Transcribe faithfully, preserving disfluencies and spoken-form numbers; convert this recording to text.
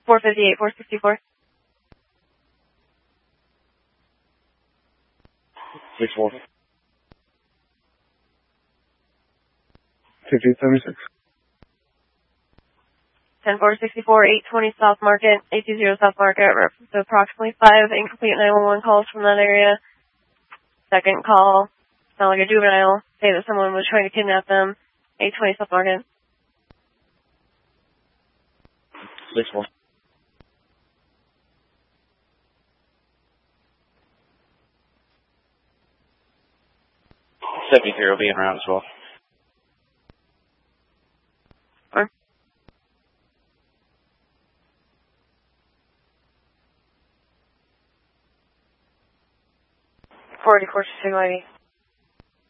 four fifty-eight, four sixty-four. six four. fifty-eight seventy-six. ten four sixty-four, eight twenty South Market, eight two zero South Market, reference to approximately five incomplete nine one one calls from that area. Second call, sound like a juvenile, say that someone was trying to kidnap them, eight twenty South Market. six four. seventy-three will be in route as well. Or forty-four, two eighty.